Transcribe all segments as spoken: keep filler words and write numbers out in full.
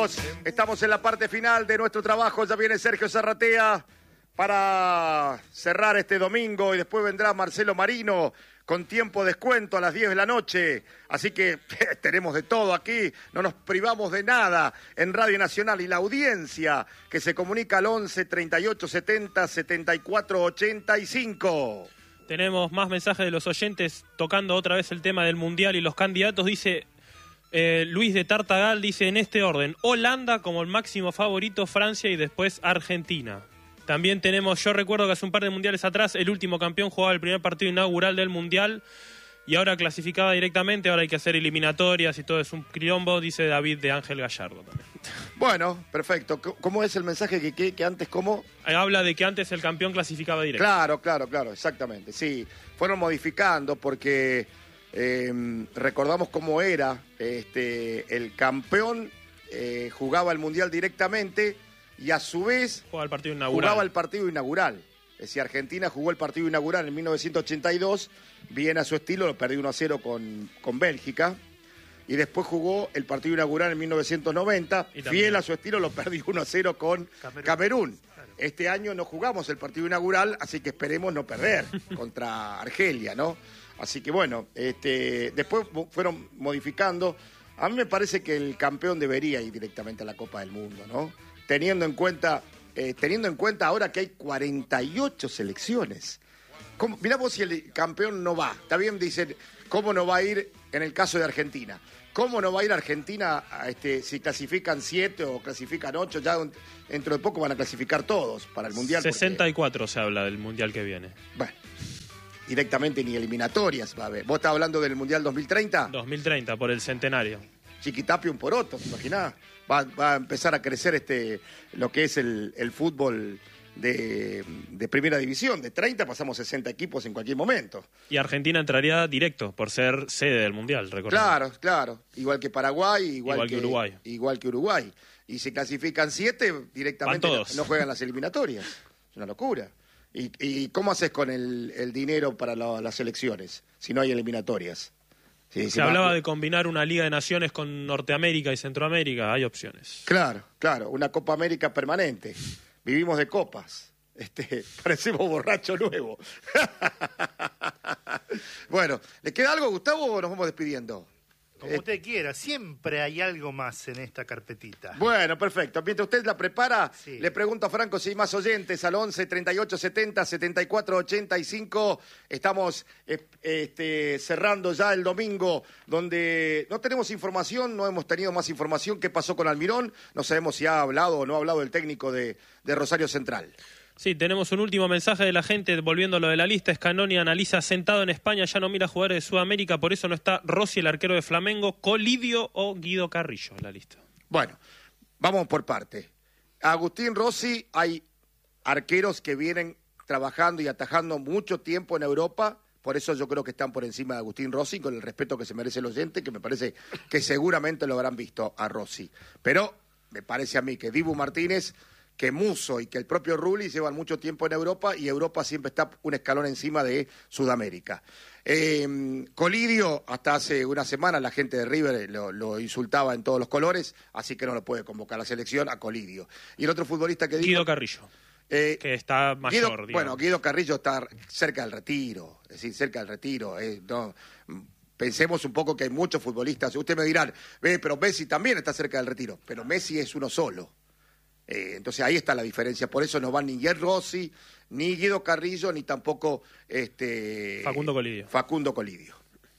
Estamos en la parte final de nuestro trabajo, ya viene Sergio Zarratea para cerrar este domingo y después vendrá Marcelo Marino con tiempo descuento a las diez de la noche, así que tenemos de todo aquí, no nos privamos de nada en Radio Nacional y la audiencia que se comunica al once, treinta y ocho, setenta, setenta y cuatro, ochenta y cinco. Tenemos más mensajes de los oyentes tocando otra vez el tema del Mundial y los candidatos, dice... Eh, Luis de Tartagal dice en este orden: Holanda como el máximo favorito, Francia y después Argentina. También tenemos, yo recuerdo que hace un par de mundiales atrás el último campeón jugaba el primer partido inaugural del mundial y ahora clasificaba directamente, ahora hay que hacer eliminatorias y todo es un quilombo, dice David de Ángel Gallardo también. Bueno, perfecto. ¿Cómo es el mensaje que, que, que antes cómo? Habla de que antes el campeón clasificaba directo. Claro, claro, claro, exactamente. Sí, fueron modificando porque... Eh, recordamos cómo era este, el campeón eh, jugaba el mundial directamente y a su vez jugaba el partido inaugural. Jugaba el partido inaugural. Es decir, Argentina jugó el partido inaugural en mil novecientos ochenta y dos, bien a su estilo, lo perdió uno a cero con, con Bélgica, y después jugó el partido inaugural en mil novecientos noventa, fiel a su estilo, lo perdió uno a cero con Camerún. Camerún. Claro. Este año no jugamos el partido inaugural, así que esperemos no perder contra Argelia, ¿no? Así que bueno, este, después fueron modificando. A mí me parece que el campeón debería ir directamente a la Copa del Mundo, ¿no? Teniendo en cuenta, eh, teniendo en cuenta ahora que hay cuarenta y ocho selecciones. ¿Cómo? Mirá vos si el campeón no va. Está bien, dicen, ¿cómo no va a ir en el caso de Argentina? ¿Cómo no va a ir Argentina a este, si clasifican siete o clasifican ocho? Ya dentro de poco van a clasificar todos para el Mundial. sesenta y cuatro porque... se habla del Mundial que viene. Bueno. Directamente ni eliminatorias va a haber. ¿Vos estás hablando del Mundial dos mil treinta? dos mil treinta, por el centenario. Chiquitapio un poroto, ¿te imaginás? Va, va a empezar a crecer este lo que es el, el fútbol de, de primera división. De treinta pasamos sesenta equipos en cualquier momento. Y Argentina entraría directo por ser sede del Mundial, recordemos. Claro, claro. Igual que Paraguay, igual, igual que, que Uruguay. Igual que Uruguay. Y si clasifican siete, directamente no, no juegan las eliminatorias. Es una locura. ¿Y, y cómo haces con el, el dinero para la, las elecciones si no hay eliminatorias? Sí, Se hablaba va... de combinar una Liga de Naciones con Norteamérica y Centroamérica, hay opciones. Claro, claro, una Copa América permanente. Vivimos de copas. Este, parecemos borracho nuevo. Bueno, ¿le queda algo, Gustavo, o nos vamos despidiendo? Como usted quiera, siempre hay algo más en esta carpetita. Bueno, perfecto. Mientras usted la prepara, sí. Le pregunto a Franco si hay más oyentes al once, treinta y ocho, setenta, setenta y cuatro, ochenta y cinco. Estamos eh, este, cerrando ya el domingo, donde no tenemos información, no hemos tenido más información. ¿Qué pasó con Almirón? No sabemos si ha hablado o no ha hablado el técnico de, de Rosario Central. Sí, tenemos un último mensaje de la gente, volviendo a lo de la lista. Scannoni analiza: sentado en España, ya no mira jugadores de Sudamérica, por eso no está Rossi, el arquero de Flamengo, Colidio o Guido Carrillo en la lista. Bueno, vamos por parte. Agustín Rossi, hay arqueros que vienen trabajando y atajando mucho tiempo en Europa, por eso yo creo que están por encima de Agustín Rossi, con el respeto que se merece el oyente, que me parece que seguramente lo habrán visto a Rossi. Pero me parece a mí que Dibu Martínez, que Musso y que el propio Rulli llevan mucho tiempo en Europa y Europa siempre está un escalón encima de Sudamérica. Eh, Colidio, hasta hace una semana la gente de River lo, lo insultaba en todos los colores, así que no lo puede convocar a la selección a Colidio. Y el otro futbolista que dijo... Guido Carrillo, eh, que está mayor. Guido, digamos. Bueno, Guido Carrillo está cerca del retiro, es decir, cerca del retiro. Eh, no, pensemos un poco que hay muchos futbolistas. Usted me dirán, eh, pero Messi también está cerca del retiro, pero Messi es uno solo. Eh, entonces ahí está la diferencia, por eso no van ni Guillermo Rossi, ni Guido Carrillo, ni tampoco este, Facundo Colidio. Facundo Colidio.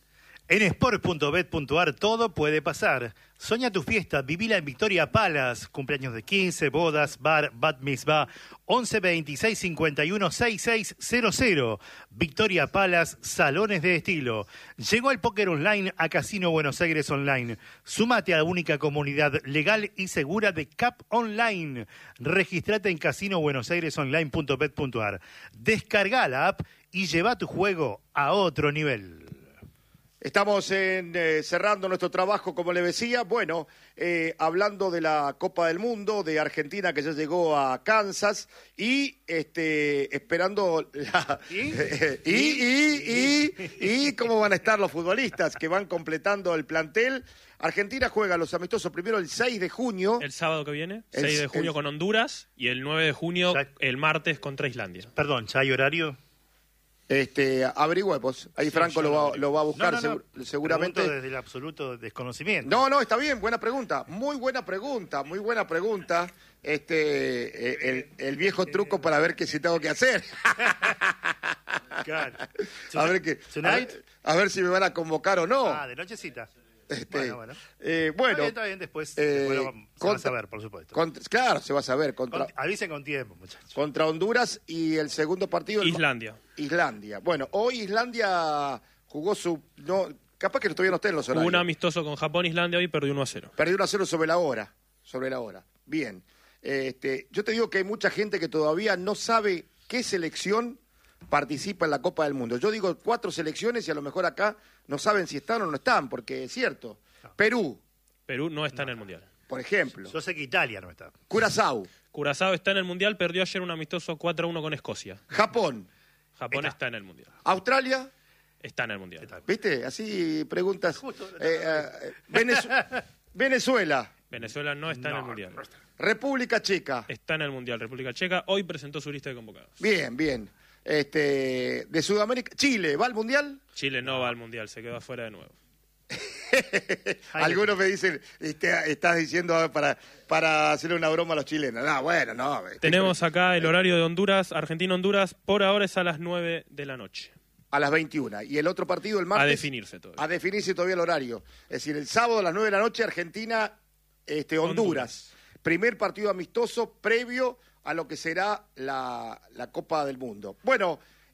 En sport punto bet punto a r todo puede pasar. Soña tu fiesta, vivila en Victoria Palace. Cumpleaños de quince, bodas, bar, bat mitzvah. once veintiséis cincuenta y uno sesenta y seis cero cero. Victoria Palace, salones de estilo. Llegó el póker online a Casino Buenos Aires Online. Súmate a la única comunidad legal y segura de C A P Online. Registrate en casino buenos aires online punto bet punto a r. Descarga la app y lleva tu juego a otro nivel. Estamos en, eh, cerrando nuestro trabajo, como le decía, bueno, eh, hablando de la Copa del Mundo, de Argentina que ya llegó a Kansas y este, esperando la... ¿Y? Eh, y, y, y, y cómo van a estar los futbolistas que van completando el plantel. Argentina juega los amistosos primero el seis de junio. El sábado que viene, El- seis de junio el- con Honduras y el nueve de junio, Ya- el martes contra Islandia. Perdón, ¿ya hay horario? Este, averigüemos, ahí Sí, Franco yo lo no- va, lo va a buscar No, no, no. segu- seguramente. Pregunto desde el absoluto desconocimiento. No, no, está bien, buena pregunta, muy buena pregunta, muy buena pregunta. Este, eh, el, el viejo truco para ver qué se tengo que hacer. Claro. A ver, qué, a, Tonight? ver, a ver si me van a convocar o no. Ah, de nochecita. Este, bueno, bueno. eh, bueno, Está bien, está bien, después, eh, después lo vamos- se va a contra- saber, por supuesto. contra- claro, se va a saber. Contra, Con- avisen con tiempo, muchachos. contra Honduras y el segundo partido... el- Islandia. Islandia. Bueno, hoy Islandia jugó su... No, capaz que todavía no esté en los Hubo horarios. un amistoso con Japón, Islandia, hoy perdió uno a cero. Perdió uno a cero sobre la hora. Sobre la hora. Bien. Este, yo te digo que hay mucha gente que todavía no sabe qué selección participa en la Copa del Mundo. Yo digo cuatro selecciones y a lo mejor acá no saben si están o no están, porque es cierto. Perú, Perú no está en el Mundial. por ejemplo. Yo sé que Italia no está. Curazao, Curazao está en el Mundial, perdió ayer un amistoso cuatro a uno con Escocia. Japón, Japón Está. está en el Mundial. Australia, Está en el Mundial. Está. ¿viste? Así preguntas. Justo. Eh, eh, Venezu- Venezuela, Venezuela no está en el No, Mundial. no está. República Checa. Está en el Mundial. República Checa hoy presentó su lista de convocados. Bien, bien. Este, de Sudamérica, Chile, ¿va al Mundial? Chile no va al Mundial, se quedó afuera de nuevo. Algunos me dicen, este, estás diciendo para, para hacerle una broma a los chilenos. No, bueno, no. Tenemos acá el horario de Honduras, Argentina-Honduras, por ahora es a las nueve de la noche. A las veintiuna. Y el otro partido el martes. A definirse todavía. A definirse todavía el horario. Es decir, el sábado a las nueve de la noche, Argentina, este, Honduras. Honduras. Primer partido amistoso previo a lo que será la, la Copa del Mundo. Bueno,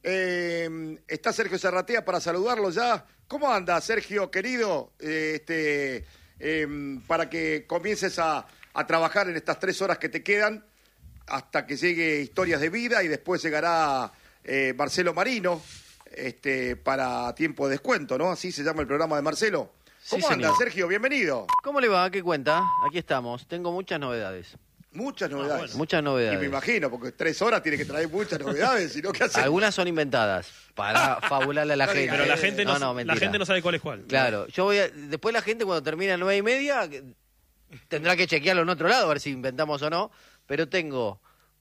eh, está Sergio Serratea para saludarlo ya. ¿Cómo anda, Sergio, querido? Eh, este, eh, para que comiences a, a trabajar en estas tres horas que te quedan hasta que llegue Historias de Vida y después llegará eh, Marcelo Marino este, para tiempo de descuento, ¿no? Así se llama el programa de Marcelo. Sí, ¿Cómo anda, señor. Sergio? Bienvenido. ¿Cómo le va? ¿Qué cuenta? Aquí estamos. Tengo muchas novedades. Muchas novedades. bueno. Muchas Y me novedades. imagino, porque tres horas tiene que traer muchas novedades, sino que hace... Algunas son inventadas para fabularle a la No gente. diga Pero la Eh, gente no, no, no, la mentira. gente no sabe cuál es cuál. Claro. Yo voy a... Después la gente cuando termina a nueve y media que- tendrá que chequearlo en otro lado a ver si inventamos o no. Pero tengo...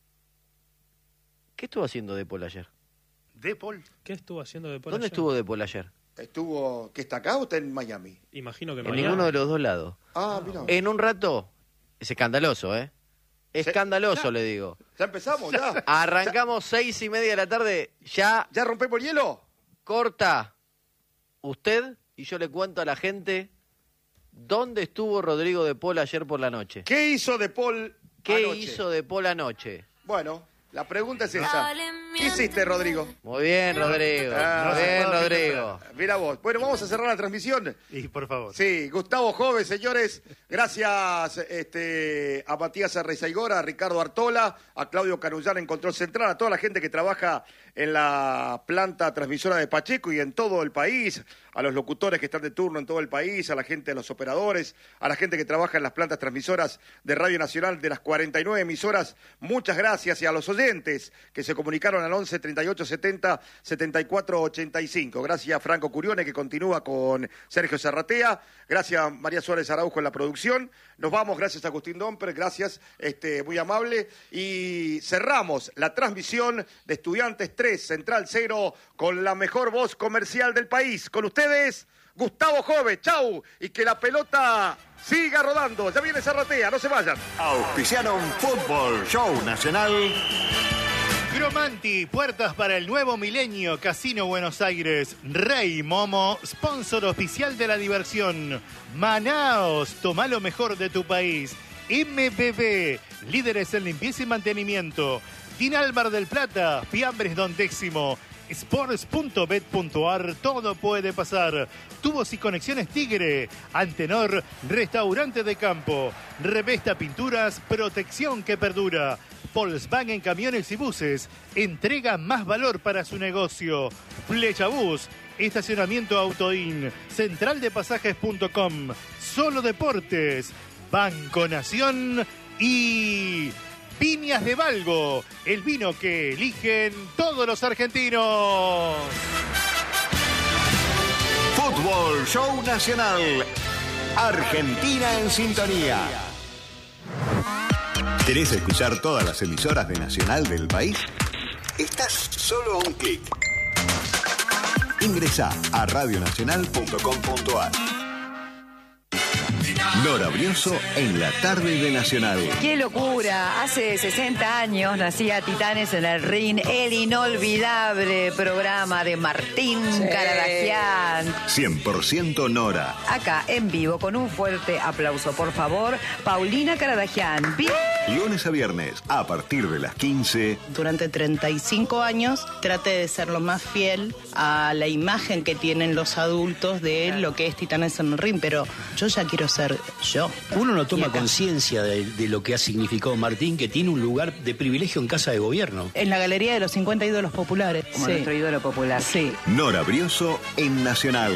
¿Qué estuvo haciendo Depol ayer? ¿De Paul? ¿Qué estuvo haciendo de ¿Dónde estuvo Depol ayer? Estuvo... ¿Que está acá o está en Miami? Imagino que En mañana. ninguno de los dos lados. Ah, mira. En un rato... Es escandaloso, ¿eh? Escandaloso, le digo. ¿Ya empezamos? ¿Ya? Arrancamos seis y media de la tarde, ya ¿Ya rompemos el hielo? corta usted y yo le cuento a la gente dónde estuvo Rodrigo de Paul ayer por la noche. ¿Qué hizo De Paul ¿Qué anoche? hizo de Paul anoche? Bueno, la pregunta es esa. ¿Qué hiciste, Rodrigo? Muy bien, Rodrigo. Ah, Muy bien, no, Rodrigo. Mira vos. Bueno, vamos a cerrar la transmisión. Y por favor. Sí, Gustavo Jove, señores. Gracias este, a Matías Arreizaigora, a Ricardo Artola, a Claudio Carullán en Control Central, a toda la gente que trabaja en la planta transmisora de Pacheco y en todo el país, a los locutores que están de turno en todo el país, a la gente de los operadores, a la gente que trabaja en las plantas transmisoras de Radio Nacional de las cuarenta y nueve emisoras. Muchas gracias y a los oyentes que se comunicaron al once treinta y ocho setenta setenta y cuatro ochenta y cinco. Gracias a Franco Curione que continúa con Sergio Serratea. Gracias a María Suárez Araujo en la producción. Nos vamos, gracias a Agustín Domper, gracias, este, muy amable. Y cerramos la transmisión de Estudiantes tres, Central cero, con la mejor voz comercial del país. Con ustedes, Gustavo Jove. Chau. Y que la pelota siga rodando. Ya viene Serratea, no se vayan. Auspiciaron Fútbol Show Nacional. Gromanti, puertas para el nuevo milenio, Casino Buenos Aires. Rey Momo, sponsor oficial de la diversión. Manaos, toma lo mejor de tu país. M B B, líderes en limpieza y mantenimiento. Dinal Mar del Plata, Fiambres Don Décimo. Sports punto bet punto ar, todo puede pasar. Tubos y conexiones Tigre. Antenor, restaurante de campo. Revesta Pinturas, protección que perdura. Volkswagen Camiones y Buses, entrega más valor para su negocio. Flecha Bus, Estacionamiento Autoin, central de pasajes punto com, Solo Deportes, Banco Nación y Viñas de Valgo, el vino que eligen todos los argentinos. Fútbol Show Nacional. Argentina en sintonía. ¿Querés escuchar todas las emisoras de Nacional del país? Estás solo a un clic. Ingresá a radio nacional punto com punto ar. Nora Brioso en la tarde de Nacional. ¡Qué locura! Hace sesenta años nacía Titanes en el Ring, el inolvidable programa de Martín sí. Caradagian. cien por ciento Nora. Acá, en vivo, con un fuerte aplauso, por favor, Paulina Caradagian. ¡Bien! Lunes a viernes, a partir de las quince. Durante treinta y cinco años, trate de ser lo más fiel a la imagen que tienen los adultos de lo que es Titanes en el Ring, pero yo ya quiero ser yo. Uno no toma conciencia de, de lo que ha significado Martín, que tiene un lugar de privilegio en Casa de Gobierno. En la galería de los cincuenta ídolos populares. Como sí. nuestro ídolo popular. Sí. Nora Brioso en Nacional.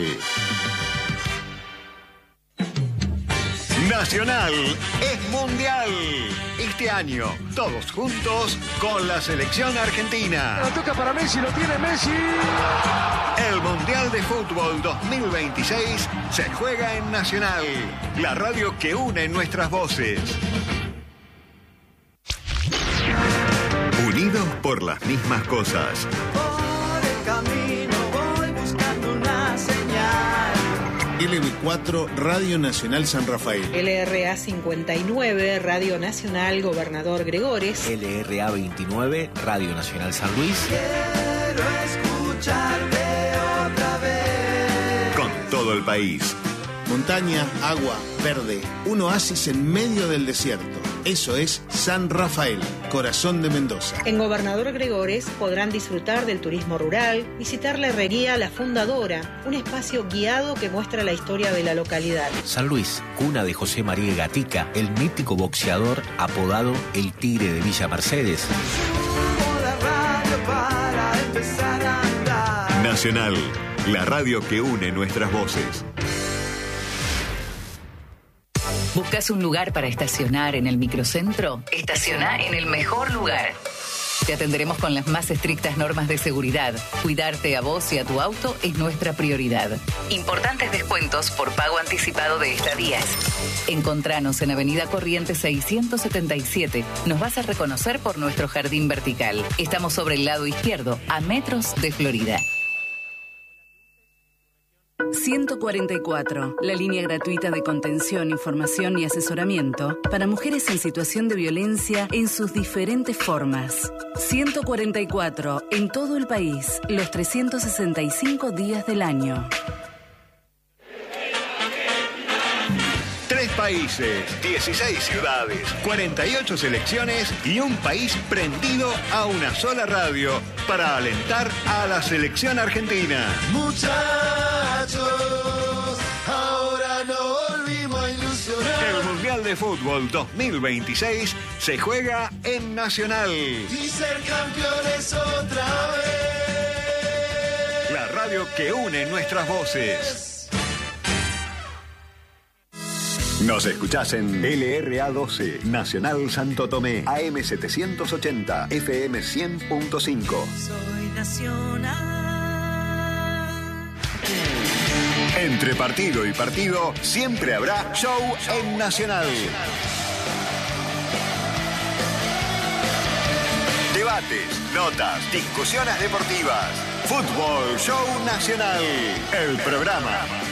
Nacional es mundial. Este año, todos juntos con la selección argentina. La toca para Messi, lo tiene Messi. El Mundial de Fútbol dos mil veintiséis se juega en Nacional, la radio que une nuestras voces. Unidos por las mismas cosas. Por el camino voy buscando una señal. L B cuatro, Radio Nacional San Rafael. L R A cincuenta y nueve, Radio Nacional Gobernador Gregores. L R A veintinueve, Radio Nacional San Luis. Quiero escucharte otra vez. Con todo el país. Montaña, agua, verde, un oasis en medio del desierto. Eso es San Rafael, corazón de Mendoza. En Gobernador Gregores podrán disfrutar del turismo rural, visitar la herrería La Fundadora, un espacio guiado que muestra la historia de la localidad. San Luis, cuna de José María Gatica, el mítico boxeador apodado El Tigre de Villa Mercedes. Subo la radio para empezar a andar. Nacional, la radio que une nuestras voces. ¿Buscas un lugar para estacionar en el microcentro? Estaciona en el mejor lugar. Te atenderemos con las más estrictas normas de seguridad. Cuidarte a vos y a tu auto es nuestra prioridad. Importantes descuentos por pago anticipado de estadías. Encontranos en Avenida Corrientes seiscientos setenta y siete. Nos vas a reconocer por nuestro jardín vertical. Estamos sobre el lado izquierdo, a metros de Florida. ciento cuarenta y cuatro, la línea gratuita de contención, información y asesoramiento para mujeres en situación de violencia en sus diferentes formas. ciento cuarenta y cuatro, en todo el país, los trescientos sesenta y cinco días del año. Tres países, dieciséis ciudades, cuarenta y ocho selecciones y un país prendido a una sola radio para alentar a la selección argentina. Muchachos, ahora no volvimos a ilusionar. El Mundial de Fútbol dos mil veintiséis se juega en Nacional. Y ser campeones otra vez. La radio que une nuestras voces. Nos escuchás en L R A doce, Nacional Santo Tomé, A M setecientos ochenta, F M cien punto cinco. Soy nacional. Entre partido y partido, siempre habrá show en Nacional. Debates, notas, discusiones deportivas. Fútbol Show Nacional. El programa